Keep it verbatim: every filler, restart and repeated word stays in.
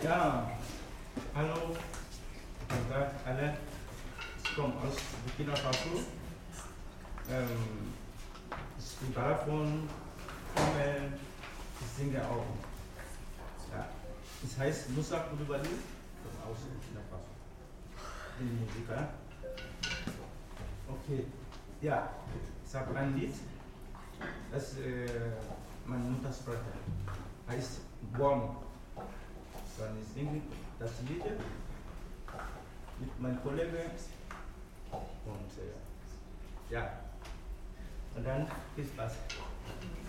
Ja, hallo, guten Tag alle. Ich komme aus Burkina Faso. Ähm, ich bin davon, komme, ich singe auch. Ja. Es heißt Musa Koulibaly, ich komme aus Burkina Faso. Ich bin Musiker. Okay, ja, ich habe ein Lied, das äh, meine Muttersprache heißt Guamo. Dann ich singe das Lied mit meinem Kollegen und äh, ja, und dann viel Spaß.